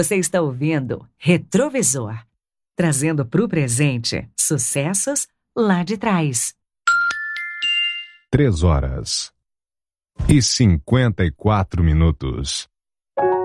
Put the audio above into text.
Você está ouvindo Retrovisor, trazendo para o presente sucessos lá de trás. 3 horas e 54 minutos.